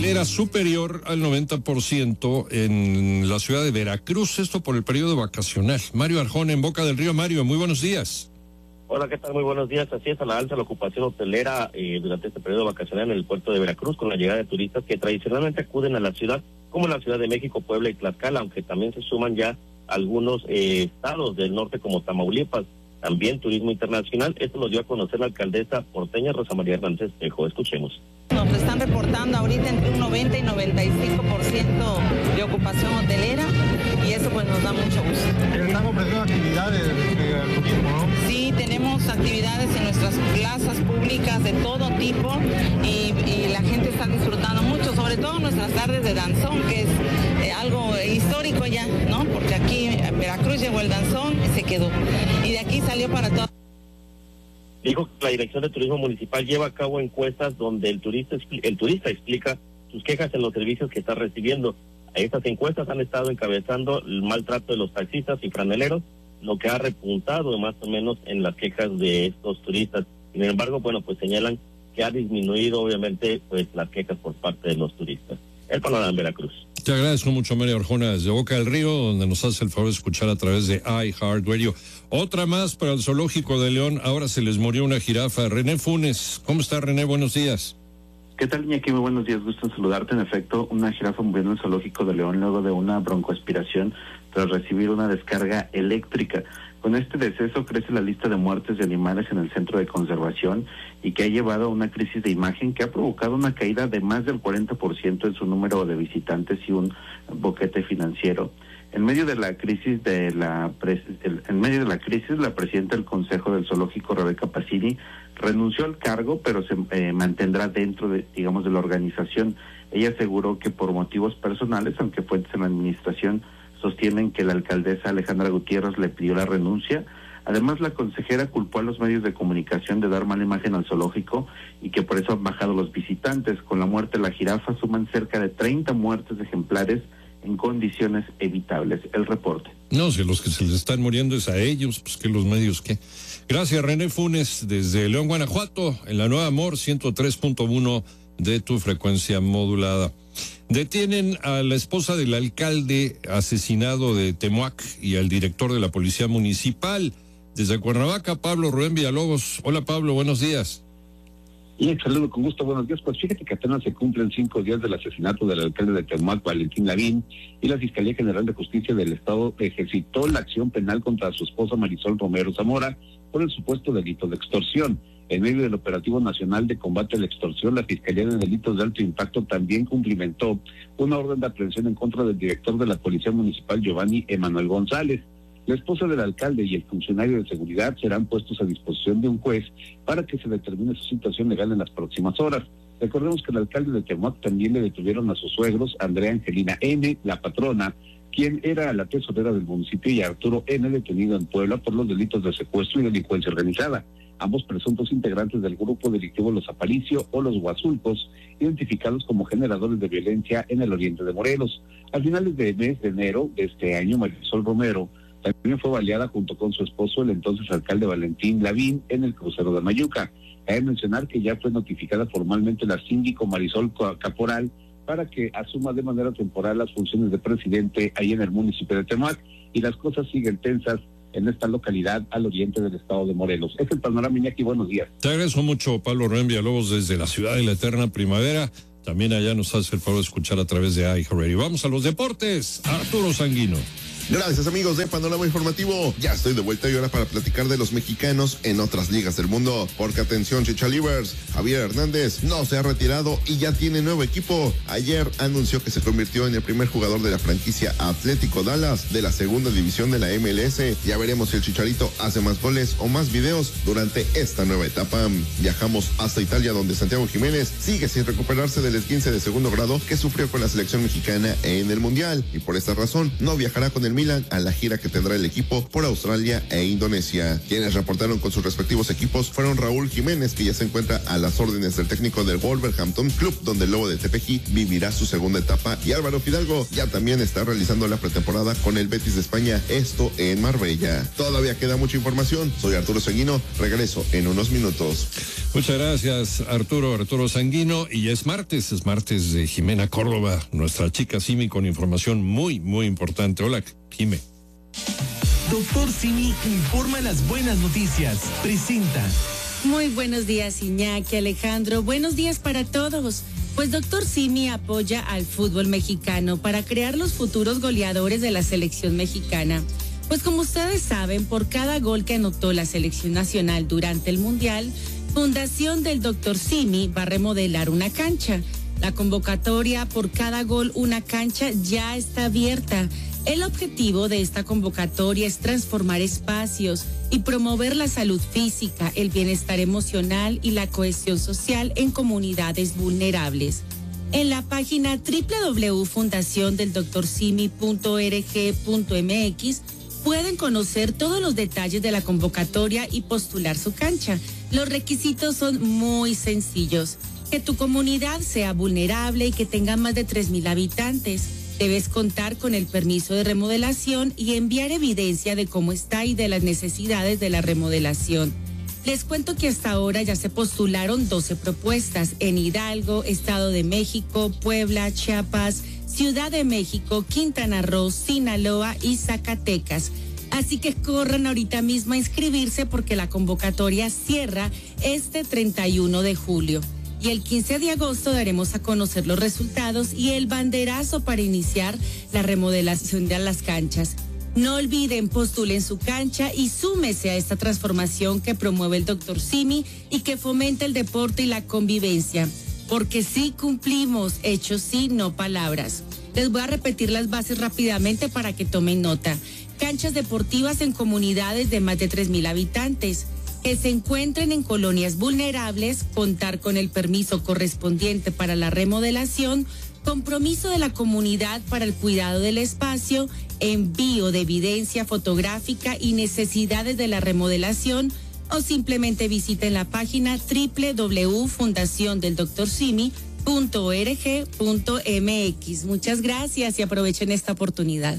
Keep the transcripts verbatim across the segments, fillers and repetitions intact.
hotelera superior al noventa por ciento en la ciudad de Veracruz, esto por el periodo vacacional. Mario Arjona en Boca del Río. Mario, muy buenos días. Hola, ¿qué tal? Muy buenos días. Así es, a la alza la ocupación hotelera eh, durante este periodo vacacional en el puerto de Veracruz, con la llegada de turistas que tradicionalmente acuden a la ciudad, como la Ciudad de México, Puebla y Tlaxcala, aunque también se suman ya algunos eh, estados del norte como Tamaulipas. También turismo internacional. Esto lo dio a conocer la alcaldesa porteña Rosa María Hernández Espejo. Escuchemos. Nos están reportando ahorita entre un noventa y noventa y cinco por ciento de ocupación hotelera, y eso pues nos da mucho gusto. ¿Están ofreciendo actividades de turismo, no? Sí, tenemos actividades en nuestras plazas públicas de todo tipo y, y la gente está disfrutando mucho, sobre todo nuestras tardes de danzón, que es eh, algo histórico ya, ¿no? Porque aquí en Veracruz llegó el danzón y se quedó. Y de aquí salió para todo. Dijo que la Dirección de Turismo Municipal lleva a cabo encuestas donde el turista el turista explica sus quejas en los servicios que está recibiendo. Estas encuestas han estado encabezando el maltrato de los taxistas y franeleros, lo que ha repuntado más o menos en las quejas de estos turistas. Sin embargo, bueno, pues señalan que ha disminuido obviamente pues las quejas por parte de los turistas. El panorama en Veracruz. Te agradezco mucho, Mario Arjona, desde Boca del Río, donde nos hace el favor de escuchar a través de iHeartRadio. Otra más para el Zoológico de León. Ahora se les murió una jirafa. René Funes. ¿Cómo está, René? Buenos días. ¿Qué tal, Iñaki? Muy buenos días. Gusto en saludarte. En efecto, una jirafa murió en el Zoológico de León luego de una broncoaspiración tras recibir una descarga eléctrica. Con este deceso crece la lista de muertes de animales en el centro de conservación y que ha llevado a una crisis de imagen que ha provocado una caída de más del cuarenta por ciento en su número de visitantes y un boquete financiero. En medio de la crisis de la en medio de la crisis, la presidenta del Consejo del Zoológico, Rebeca Pacini, renunció al cargo, pero se eh, mantendrá dentro de, digamos, de la organización. Ella aseguró que por motivos personales, aunque fuentes en la administración sostienen que la alcaldesa Alejandra Gutiérrez le pidió la renuncia. Además, la consejera culpó a los medios de comunicación de dar mala imagen al zoológico y que por eso han bajado los visitantes. Con la muerte de la jirafa suman cerca de treinta muertes de ejemplares en condiciones evitables. El reporte. No, si los que se les están muriendo es a ellos, pues que los medios, ¿qué? Gracias, René Funes, desde León, Guanajuato, en la Nueva Amor ciento tres punto uno de tu frecuencia modulada. Detienen a la esposa del alcalde asesinado de Temuac y al director de la Policía Municipal. Desde Cuernavaca, Pablo Rubén Villalobos. Hola, Pablo, buenos días. Y un saludo con gusto, buenos días. Pues fíjate que apenas se cumplen cinco días del asesinato del alcalde de Temuac, Valentín Lavín, y la Fiscalía General de Justicia del Estado ejercitó la acción penal contra su esposa Marisol Romero Zamora por el supuesto delito de extorsión. En medio del Operativo Nacional de Combate a la Extorsión, la Fiscalía de Delitos de Alto Impacto también cumplimentó una orden de aprehensión en contra del director de la Policía Municipal, Giovanni Emanuel González. La esposa del alcalde y el funcionario de seguridad serán puestos a disposición de un juez para que se determine su situación legal en las próximas horas. Recordemos que el alcalde de Temuac también le detuvieron a sus suegros, Andrea Angelina N., la patrona, quien era la tesorera del municipio, y Arturo N., detenido en Puebla por los delitos de secuestro y delincuencia organizada. Ambos presuntos integrantes del grupo delictivo Los Aparicio o Los Huazulcos, identificados como generadores de violencia en el oriente de Morelos. A finales de mes de enero de este año, Marisol Romero también fue baleada junto con su esposo, el entonces alcalde Valentín Lavín, en el crucero de Mayuca. Cabe mencionar que ya fue notificada formalmente la síndico Marisol Caporal para que asuma de manera temporal las funciones de presidente ahí en el municipio de Temuac, y las cosas siguen tensas en esta localidad al oriente del estado de Morelos. Es el panorama, Iñaki, buenos días. Te agradezco mucho, Pablo Rubén Villalobos, desde la ciudad de la eterna primavera. También allá nos hace el favor de escuchar a través de iHeartRadio. Vamos a los deportes. Arturo Sanguino. Gracias, amigos de Panorama Informativo. Ya estoy de vuelta y ahora para platicar de los mexicanos en otras ligas del mundo. Porque atención, Chichalivers, Javier Hernández no se ha retirado y ya tiene nuevo equipo. Ayer anunció que se convirtió en el primer jugador de la franquicia Atlético Dallas de la segunda división de la M L S. Ya veremos si el Chicharito hace más goles o más videos durante esta nueva etapa. Viajamos hasta Italia, donde Santiago Jiménez sigue sin recuperarse del esguince de segundo grado que sufrió con la selección mexicana en el Mundial, y por esta razón no viajará con el del Milan a la gira que tendrá el equipo por Australia e Indonesia. Quienes reportaron con sus respectivos equipos fueron Raúl Jiménez, que ya se encuentra a las órdenes del técnico del Wolverhampton, club donde el Lobo de Tepeji vivirá su segunda etapa, y Álvaro Fidalgo ya también está realizando la pretemporada con el Betis de España, esto en Marbella. Todavía queda mucha información. Soy Arturo Sanguino, regreso en unos minutos. Muchas gracias, Arturo, Arturo Sanguino, y es martes, es martes de Jimena Córdoba, nuestra chica Simi, con información muy, muy importante. Hola, Jime. Doctor Simi informa las buenas noticias. Presenta. Muy buenos días, Iñaki, Alejandro. Buenos días para todos. Pues Doctor Simi apoya al fútbol mexicano para crear los futuros goleadores de la selección mexicana. Pues como ustedes saben, por cada gol que anotó la selección nacional durante el Mundial, Fundación del Doctor Simi va a remodelar una cancha. La convocatoria por cada gol una cancha ya está abierta. El objetivo de esta convocatoria es transformar espacios y promover la salud física, el bienestar emocional y la cohesión social en comunidades vulnerables. En la página doble u doble u doble u punto fundación del doctor simi punto org punto m x pueden conocer todos los detalles de la convocatoria y postular su cancha. Los requisitos son muy sencillos. Que tu comunidad sea vulnerable y que tenga más de tres mil habitantes. Debes contar con el permiso de remodelación y enviar evidencia de cómo está y de las necesidades de la remodelación. Les cuento que hasta ahora ya se postularon doce propuestas en Hidalgo, Estado de México, Puebla, Chiapas, Ciudad de México, Quintana Roo, Sinaloa y Zacatecas. Así que corran ahorita mismo a inscribirse porque la convocatoria cierra este treinta y uno de julio. Y el quince de agosto daremos a conocer los resultados y el banderazo para iniciar la remodelación de las canchas. No olviden, postulen su cancha y súmese a esta transformación que promueve el doctor Simi y que fomenta el deporte y la convivencia. Porque sí cumplimos, hechos sí, no palabras. Les voy a repetir las bases rápidamente para que tomen nota. Canchas deportivas en comunidades de más de tres mil habitantes. Que se encuentren en colonias vulnerables, contar con el permiso correspondiente para la remodelación, compromiso de la comunidad para el cuidado del espacio, envío de evidencia fotográfica y necesidades de la remodelación, o simplemente visiten la página doble u doble u doble u punto fundación del doctor simi punto org punto m x. Muchas gracias y aprovechen esta oportunidad.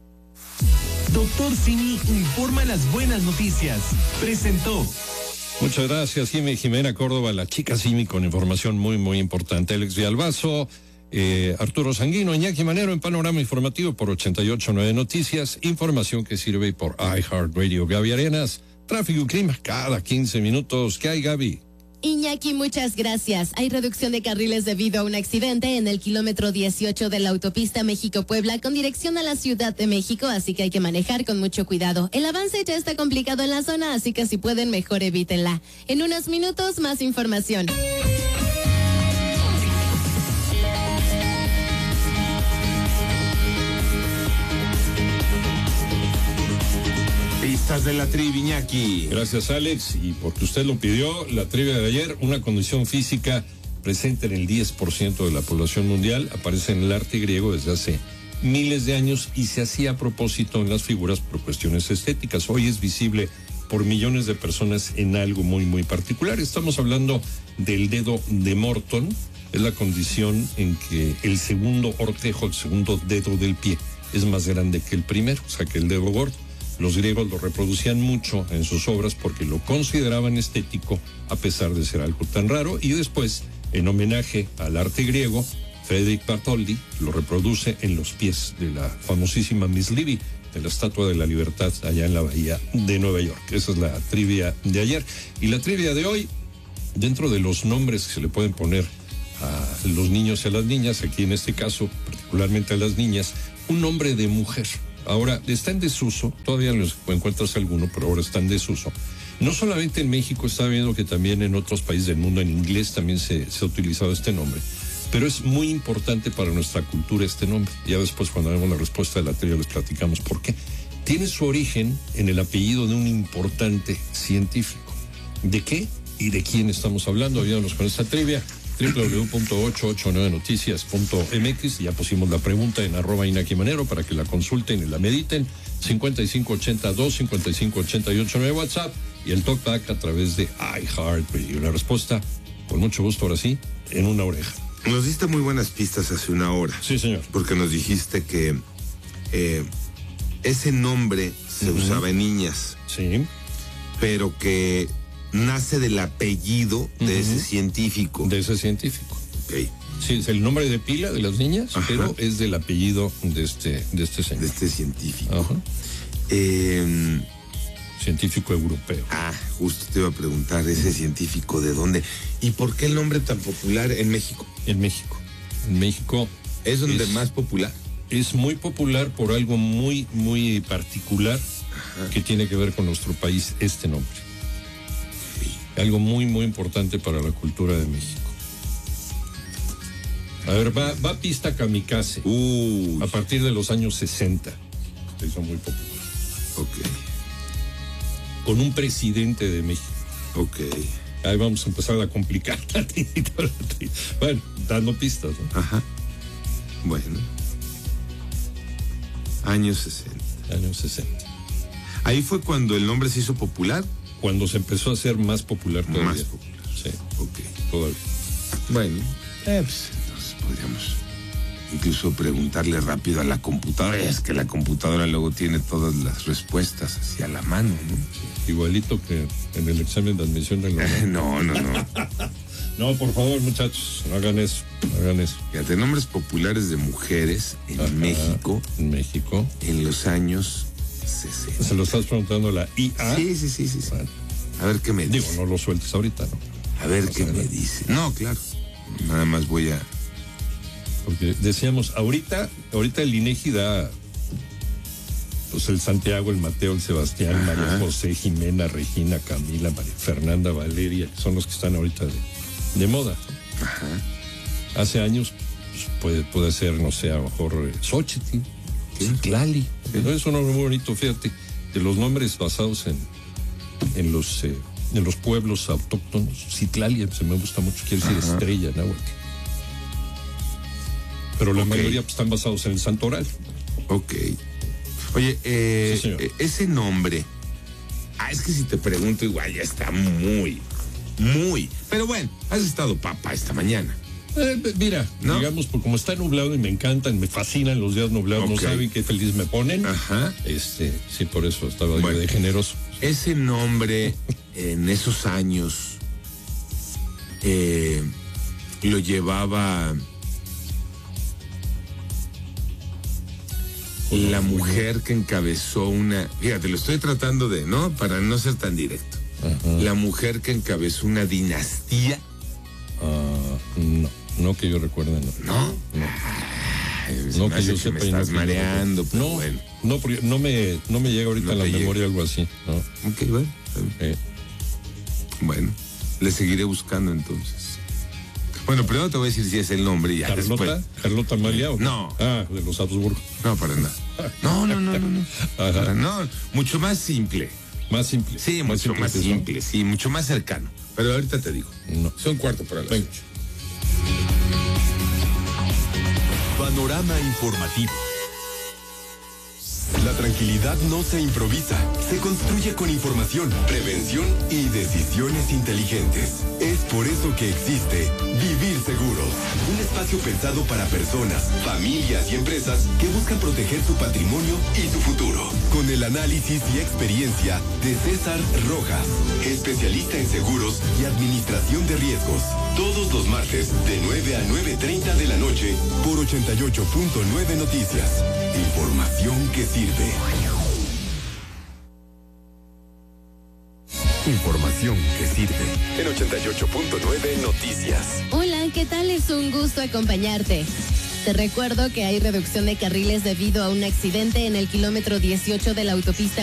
Doctor Simi informa las buenas noticias. Presentó. Muchas gracias, Jimé, Jimena Córdoba, la chica Simi, con información muy, muy importante. Alex Villalbazo, eh, Arturo Sanguino, Iñaki Manero en Panorama Informativo por ochenta y ocho punto nueve Noticias. Información que sirve por iHeartRadio. Gaby Arenas, tráfico y clima cada quince minutos. ¿Qué hay, Gaby? Iñaki, muchas gracias. Hay reducción de carriles debido a un accidente en el kilómetro dieciocho de la autopista México-Puebla con dirección a la Ciudad de México, así que hay que manejar con mucho cuidado. El avance ya está complicado en la zona, así que si pueden, mejor evítenla. En unos minutos, más información. Pistas de la trivia, Iñaki. Gracias, Alex. Y porque usted lo pidió, la trivia de ayer, una condición física presente en el diez por ciento de la población mundial, aparece en el arte griego desde hace miles de años y se hacía a propósito en las figuras por cuestiones estéticas. Hoy es visible por millones de personas en algo muy, muy particular. Estamos hablando del dedo de Morton. Es la condición en que el segundo ortejo, el segundo dedo del pie, es más grande que el primero, o sea que el dedo gordo. Los griegos lo reproducían mucho en sus obras porque lo consideraban estético a pesar de ser algo tan raro. Y después, en homenaje al arte griego, Frédéric Bartholdi lo reproduce en los pies de la famosísima Miss Livy, de la Estatua de la Libertad allá en la bahía de Nueva York. Esa es la trivia de ayer. Y la trivia de hoy, dentro de los nombres que se le pueden poner a los niños y a las niñas, aquí en este caso, particularmente a las niñas, un nombre de mujer. Ahora, está en desuso, todavía no encuentras alguno, pero ahora está en desuso. No solamente en México, está viendo que también en otros países del mundo, en inglés también se, se ha utilizado este nombre. Pero es muy importante para nuestra cultura este nombre. Ya después, cuando hagamos la respuesta de la trivia, les platicamos por qué. Tiene su origen en el apellido de un importante científico. ¿De qué y de quién estamos hablando? Ayúdanos con esta trivia. doble u doble u doble u punto ocho ocho nueve noticias punto m x. Ya pusimos la pregunta en arroba Inaki Manero para que la consulten y la mediten. cincuenta y cinco ochenta y dos, cincuenta y cinco ochenta y ocho nueve WhatsApp y el talkback a través de iHeartRadio. La respuesta, con mucho gusto, ahora sí, en una oreja. Nos diste muy buenas pistas hace una hora. Sí, señor. Porque nos dijiste que eh, ese nombre se uh-huh. usaba en niñas. Sí. Pero que nace del apellido de uh-huh. ese científico. De ese científico. Ok. Sí, es el nombre de pila de las niñas, ajá, pero es del apellido de este, de este señor. De este científico. Ajá. Eh, científico europeo. Ah, justo te iba a preguntar, ese científico, ¿de dónde? ¿Y por qué el nombre tan popular en México? En México. En México. ¿Es donde es más popular? Es muy popular por algo muy, muy particular, ajá, que tiene que ver con nuestro país, este nombre. Sí. Algo muy, muy importante para la cultura de México. A ver, va, va pista kamikaze. Uy. A partir de los años sesenta. Se hizo muy popular. Ok. Con un presidente de México. Ok. Ahí vamos a empezar a complicar. Bueno, dando pistas, ¿no? Ajá. Bueno. Años sesenta. Años sesenta. Ahí fue cuando el nombre se hizo popular. Cuando se empezó a hacer más popular todavía. Más popular. Sí. Ok. Todavía. Bueno. Eh, pues, entonces podríamos incluso preguntarle rápido a la computadora. Es que la computadora luego tiene todas las respuestas así a la mano, ¿no? Sí, igualito que en el examen de admisión de la No, no, no. No, por favor, muchachos, no hagan eso, no hagan eso. Fíjate, nombres populares de mujeres en Ajá, México. En México. En los años sesenta. ¿Se lo estás preguntando a la I A? Sí, sí, sí, sí. sí. Bueno. A ver qué me dice. Digo, no lo sueltes ahorita, ¿no? A ver qué me dice. No, claro. Nada más voy a... Porque decíamos, ahorita, ahorita el INEGI da, pues el Santiago, el Mateo, el Sebastián, Ajá, María José, Jimena, Regina, Camila, María Fernanda, Valeria, que son los que están ahorita de, de moda. Ajá. Hace años, pues puede, puede ser, no sé, a lo mejor eh, Xochitl, Citlali. Sí. Es un nombre muy bonito, fíjate, de los nombres basados en, en los... Eh, en los pueblos autóctonos. Citlali se me gusta mucho, quiere decir Ajá. estrella, náhuatl. Pero la okay. mayoría pues, están basados en el santoral. Ok. Oye, eh, sí, ese nombre, ah, es que si te pregunto igual ya está muy, muy, pero bueno, has estado papa esta mañana. Eh, mira, ¿no? Digamos, pues como está nublado y me encantan, me fascinan los días nublados, okay. no saben qué feliz me ponen. Ajá. Este, sí, por eso estaba bueno, de generoso. Ese nombre en esos años eh, lo llevaba la mujer que encabezó una, fíjate, lo estoy tratando de, ¿no? Para no ser tan directo. Ajá. La mujer que encabezó una dinastía. Uh, no, no que yo recuerde, no. ¿No? No. Ay, no que yo sepa, me estás no, mareando, pero no, bueno. No, porque no me, no me llega ahorita no a la memoria llega. Algo así, ¿no? Ok, bueno. Eh. Bueno, le seguiré buscando entonces. Bueno, primero te voy a decir si es el nombre y ya ¿Carlota? Después. ¿Carlota Amalia? ¿O no. Ah, de los Habsburgo. No, para nada. No, no, no, no. no. Para, no, mucho más simple. Más simple. Sí, más mucho simple, más simple, ¿no? Sí, mucho más cercano. Pero ahorita te digo. No. Son cuarto para las ocho. Panorama informativo. La tranquilidad no se improvisa, se construye con información, prevención y decisiones inteligentes. Es por eso que existe Vivir Seguros, un espacio pensado para personas, familias y empresas que buscan proteger su patrimonio y su futuro. Con el análisis y experiencia de César Rojas, especialista en seguros y administración de riesgos. Todos los martes de nueve a nueve treinta de la noche por ochenta y ocho punto nueve Noticias. Información que sirve. Información que sirve. En ochenta y ocho punto nueve Noticias. Hola, ¿qué tal? Es un gusto acompañarte. Te recuerdo que hay reducción de carriles debido a un accidente en el kilómetro dieciocho de la autopista